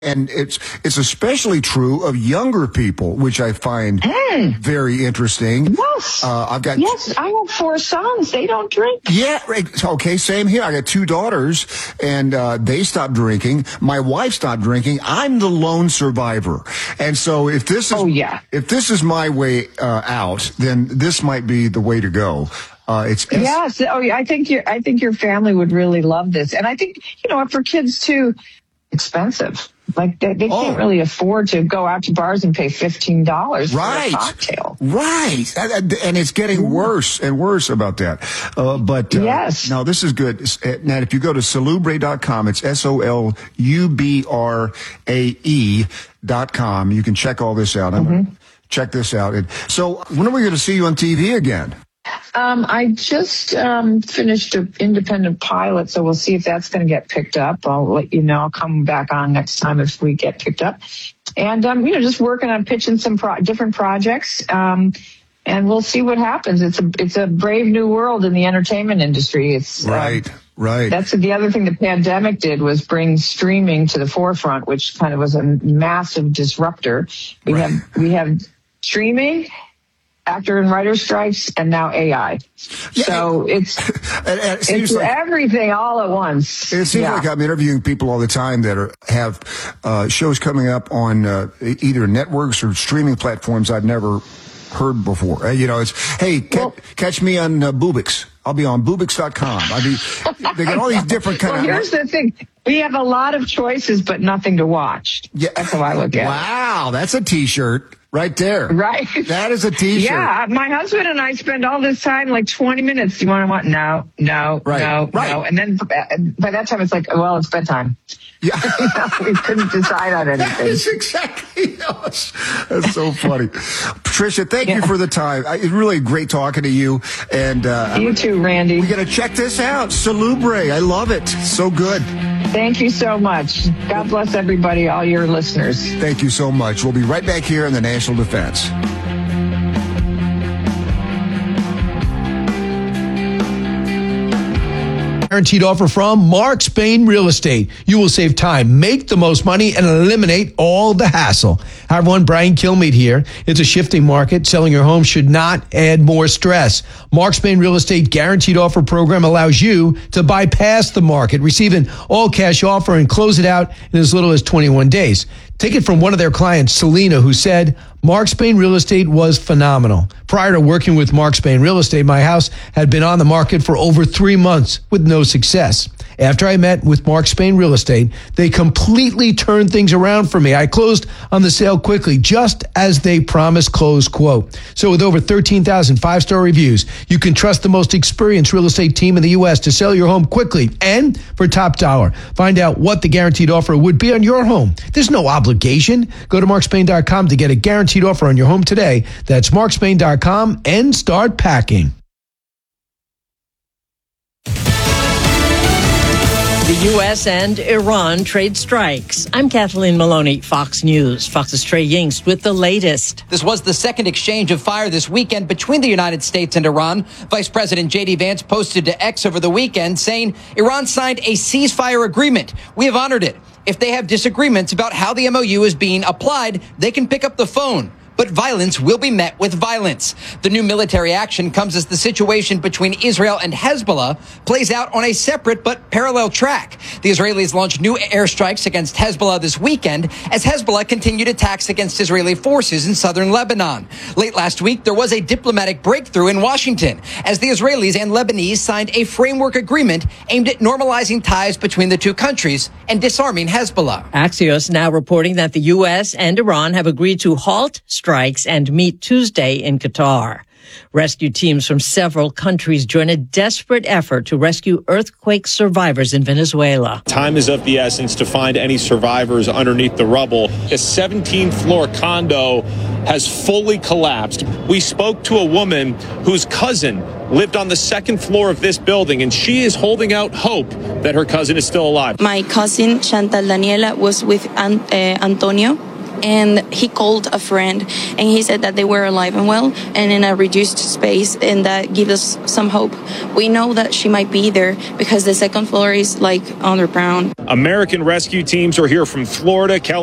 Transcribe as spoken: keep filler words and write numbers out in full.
And it's it's especially true of younger people, which I find mm. very interesting. Yes. Uh, I've got yes, I have four sons. They don't drink. Yeah, okay, same here. I got two daughters, and uh, they stopped drinking. My wife stopped drinking. I'm the lone survivor. And so if this is oh, yeah. if this is my way uh, out, then this might be the way to go. Uh, it's S- yes. Oh, yeah. I think your I think your family would really love this, and I think you know for kids too, expensive. Like they, they can't oh. really afford to go out to bars and pay fifteen dollars right. for a cocktail. Right. And, and it's getting worse and worse about that. Uh, but uh, yes. Now this is good. Now, if you go to Solubrae dot com, it's S O L U B R A E dot com. You can check all this out. I'm mm-hmm. going to check this out. And so when are we going to see you on T V again? Um, I just um, finished an independent pilot, so we'll see if that's going to get picked up. I'll let you know. I'll come back on next time if we get picked up. And, um, you know, just working on pitching some pro- different projects, um, and we'll see what happens. It's a it's a brave new world in the entertainment industry. It's right, um, right. That's the other thing the pandemic did was bring streaming to the forefront, which kind of was a massive disruptor. We right. have we have streaming, actor and writer strikes, and now A I. Yeah, so it's and, and it it's like, everything all at once. It seems yeah. like I'm interviewing people all the time that are, have uh, shows coming up on uh, either networks or streaming platforms I've never heard before. Uh, you know, it's, hey, ca- well, catch me on uh, Boobix. I'll be on Boobix dot com. I mean, they got all these different kind well, of... Well, here's the thing. We have a lot of choices, but nothing to watch. Yeah. That's how I look at wow, it. Wow, that's a T-shirt. Right there. Right. That is a T-shirt. Yeah. My husband and I spend all this time, like twenty minutes. Do you want to want? No, no, right. no, right. no. And then by that time, it's like, well, it's bedtime. Yeah. You know, we couldn't decide on anything. That's exactly. That's, that's so funny. Patricia, thank yeah. you for the time. It's really great talking to you. And uh, you too, Randy. We got to check this out. Solubrae. I love it. So good. Thank you so much. God bless everybody, all your listeners. Thank you so much. We'll be right back here in the National Defense. Guaranteed offer from Mark Spain Real Estate. You will save time, make the most money, and eliminate all the hassle. Hi, everyone. Brian Kilmeade here. It's a shifting market. Selling your home should not add more stress. Mark Spain Real Estate Guaranteed Offer Program allows you to bypass the market, receive an all-cash offer, and close it out in as little as twenty-one days. Take it from one of their clients, Selena, who said, Mark Spain Real Estate was phenomenal. Prior to working with Mark Spain Real Estate, my house had been on the market for over three months with no success. After I met with Mark Spain Real Estate, they completely turned things around for me. I closed on the sale quickly, just as they promised, close quote. So with over thirteen thousand five-star reviews, you can trust the most experienced real estate team in the U S to sell your home quickly and for top dollar. Find out what the guaranteed offer would be on your home. There's no obligation. Go to mark spain dot com to get a guaranteed offer on your home today. That's mark spain dot com and start packing. The U S and Iran trade strikes. I'm Kathleen Maloney, Fox News. Fox's Trey Yingst with the latest. This was the second exchange of fire this weekend between the United States and Iran. Vice President J D Vance posted to X over the weekend saying Iran signed a ceasefire agreement. We have honored it. If they have disagreements about how the M O U is being applied, they can pick up the phone. But violence will be met with violence. The new military action comes as the situation between Israel and Hezbollah plays out on a separate but parallel track. The Israelis launched new airstrikes against Hezbollah this weekend as Hezbollah continued attacks against Israeli forces in southern Lebanon. Late last week, there was a diplomatic breakthrough in Washington as the Israelis and Lebanese signed a framework agreement aimed at normalizing ties between the two countries and disarming Hezbollah. Axios now reporting that the U S and Iran have agreed to halt strikes and meet Tuesday in Qatar. Rescue teams from several countries join a desperate effort to rescue earthquake survivors in Venezuela. Time is of the essence to find any survivors underneath the rubble. A seventeen-floor condo has fully collapsed. We spoke to a woman whose cousin lived on the second floor of this building, and she is holding out hope that her cousin is still alive. My cousin, Chantal Daniela, was with An- uh, Antonio. and he called a friend, and he said that they were alive and well and in a reduced space, and that gives us some hope. We know that she might be there because the second floor is like underground. American rescue teams are here from Florida, California.